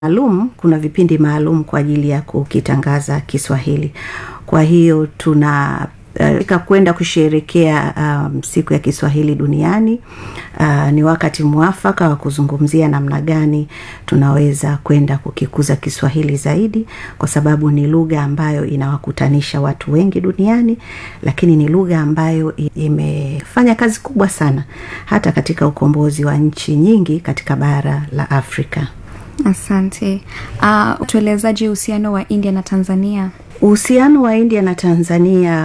maalum, kuna vipindi maalum kwa ajili ya kukitangaza Kiswahili. Kwa hiyo tuna kwenda kusherehekea siku ya Kiswahili duniani. Ni wakati mwafaka wa kuzungumzia namna gani tunaweza kwenda kukikuza Kiswahili zaidi, kwa sababu ni lugha ambayo inawakutanisha watu wengi duniani, lakini ni lugha ambayo imefanya kazi kubwa sana hata katika ukombozi wa nchi nyingi katika bara la Afrika. Asante. Tuelezaje uhusiano wa India na Tanzania? Uhusiano wa India na Tanzania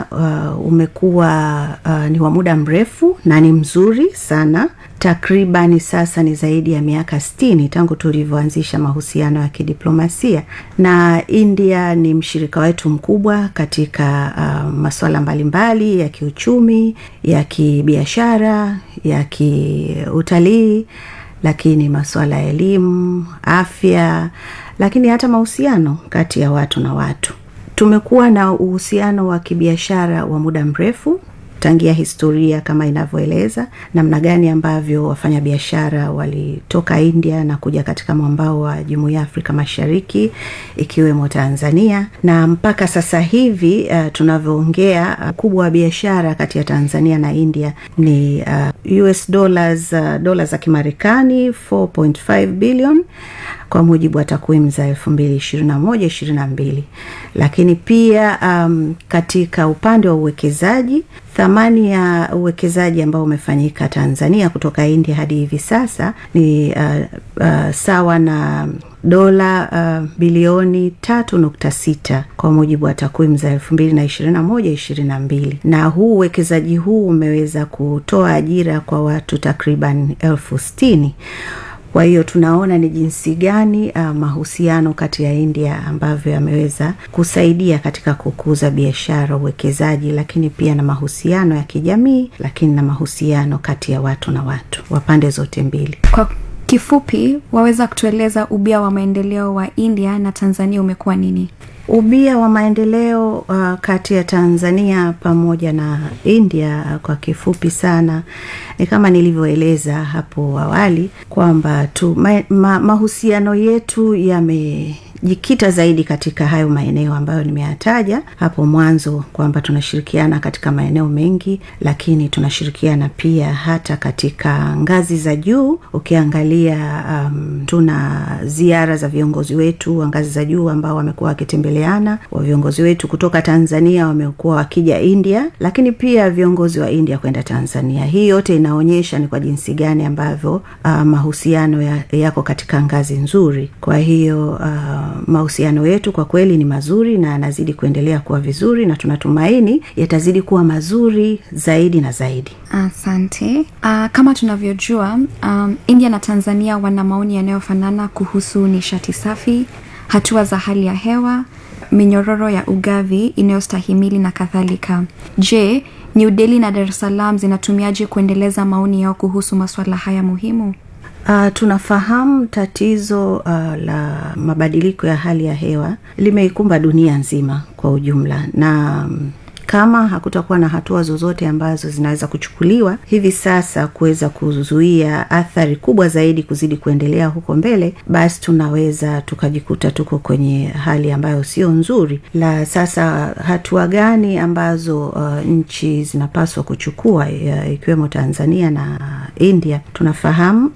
umekuwa ni wa muda mrefu na ni mzuri sana. Takriban sasa ni zaidi ya miaka 60 tangu tulivyoanzisha mahusiano ya kidiplomasia, na India ni mshirika wetu mkubwa katika masuala mbalimbali ya kiuchumi, ya kibiashara, ya kiutalii, lakini masuala ya elimu, afya, lakini hata mahusiano kati ya watu na watu. Tumekuwa na uhusiano wa kibiashara wa muda mrefu tangia historia kama inavyoeleza namna gani ambavyo wafanyabiashara walitoka India na kuja katika mwambao wa Jumuiya ya Afrika Mashariki ikiwemo Tanzania, na mpaka sasa hivi tunavyoongea kubwa wa biashara kati ya Tanzania na India ni US dola za Kimarekani 4.5 billion kwa mujibu wa takwimu za 2021-22. Lakini pia katika upande wa uwekezaji, thamani ya uwekezaji ambao umefanyika Tanzania kutoka India hadi hivi sasa ni sawa na dola bilioni 3.6 kwa mujibu wa takwimu za 2021-22. Na huu uwekezaji huu umeweza kutoa ajira kwa watu takriban 60,000. Kwa hiyo tunaona ni jinsi gani mahusiano kati ya India ambavyo yameweza kusaidia katika kukuza biashara, uwekezaji, lakini pia na mahusiano ya kijamii, lakini na mahusiano kati ya watu na watu wa pande zote mbili. Kwa kifupi, waweza kutueleza ubia wa maendeleo wa India na Tanzania umekuwa nini? Ubia wa maendeleo kati ya Tanzania pamoja na India kwa kifupi sana ni kama nilivyoeleza hapo awali kwamba mahusiano yetu yamejikita zaidi katika hayo maeneo ambayo nimeyataja hapo mwanzo, kwamba tunashirikiana katika maeneo mengi, lakini tunashirikiana pia hata katika ngazi za juu. Ukiangalia tuna ziara za viongozi wetu wa ngazi za juu ambao wamekuwa wakitembeleana, wa viongozi wetu kutoka Tanzania wamekuwa wakija India, lakini pia viongozi wa India kwenda Tanzania. Hii yote inaonyesha ni kwa jinsi gani ambavyo mahusiano yako katika ngazi nzuri. Kwa hiyo mahusiano yetu kwa kweli ni mazuri na yanazidi kuendelea kuwa vizuri, na tunatumaini yatazidi kuwa mazuri zaidi na zaidi. Asante. Kama tunavyojua, India na Tanzania wana maoni yanayofanana kuhusu nishati safi, hatua za hali ya hewa, minyororo ya ugavi inayostahimili na kadhalika. Je, New Delhi na Dar es Salaam zinatumiaje kuendeleza maoni yao kuhusu masuala haya muhimu? Tunafahamu tatizo la mabadiliko ya hali ya hewa limeikumba dunia nzima kwa ujumla, na kama hakutakuwa na hatua zozote ambazo zinaweza kuchukuliwa hivi sasa kuweza kuzuia athari kubwa zaidi kuzidi kuendelea huko mbele, basi tunaweza tukajikuta tuko kwenye hali ambayo sio nzuri. La sasa, hatua gani ambazo nchi zinapaswa kuchukua ikiwemo Tanzania na India? Tunafahamu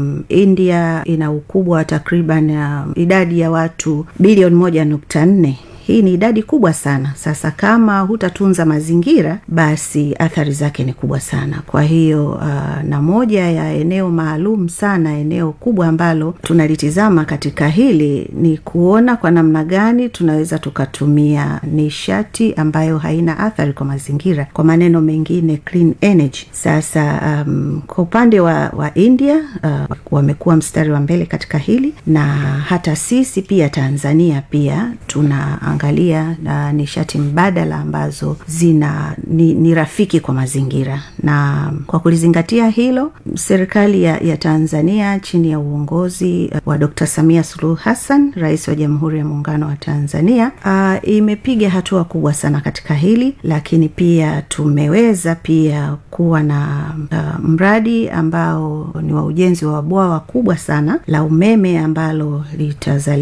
India ina ukubwa wa takriban idadi ya watu bilioni 1.4. Hii ni idadi kubwa sana. Sasa kama hutatunza mazingira, basi athari zake ni kubwa sana. Kwa hiyo na moja ya eneo maalum sana, eneo kubwa ambalo tunalitizama katika hili ni kuona kwa namna gani tunaweza tukatumia nishati ambayo haina athari kwa mazingira, kwa maneno mengine clean energy. Sasa kwa upande wa India wamekuwa mstari wa mbele katika hili, na hata sisi pia Tanzania pia kuangalia nishati mbadala ambazo ni rafiki kwa mazingira. Na kwa kulizingatia hilo, serikali ya Tanzania chini ya uongozi wa Dr. Samia Suluhu Hassan, Rais wa Jamhuri ya Muungano wa Tanzania, imepiga hatua kubwa sana katika hili. Lakini pia tumeweza pia kuwa na mradi ambao ni wa ujenzi wa bwawa kubwa sana la umeme ambalo litazalisha